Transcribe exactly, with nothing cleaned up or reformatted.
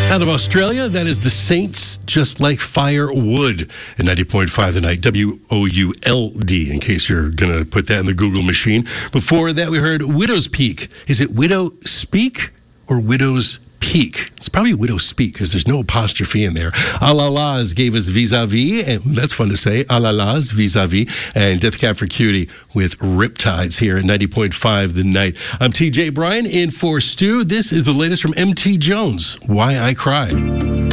Out of Australia, that is the Saints, Just Like Firewood at ninety point five The Night, W O U L D, in case you're going to put that in the Google machine. Before that, we heard Widow's Peak. Is it Widow Speak or Widow's Peak? It's probably Widow Speak because there's no apostrophe in there. Alalas gave us Vis-a-Vis, and that's fun to say. Alalas, Vis-a-Vis, and Death Cab for Cutie with Riptides here at ninety point five The Night. I'm T J Bryan in for Stu. This is the latest from M T Jones, Why I Cry.